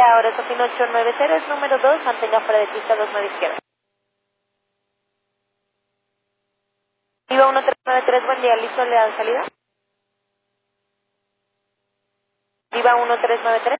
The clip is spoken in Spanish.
ahora Sofín 890 es número 2, mantenga fuera de pista 29 izquierda. Viva 1393, buen día, ¿listo? ¿Le dan salida? Viva 1393.